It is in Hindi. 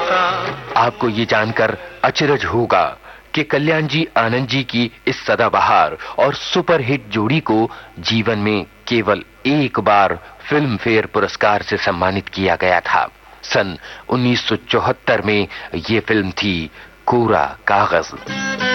आपको ये जानकर अचरज होगा कि कल्याण जी आनंद जी की इस सदाबहार और सुपरहिट जोड़ी को जीवन में केवल एक बार फिल्म फेयर पुरस्कार से सम्मानित किया गया था। सन 1974 में ये फिल्म थी कोरा कागज।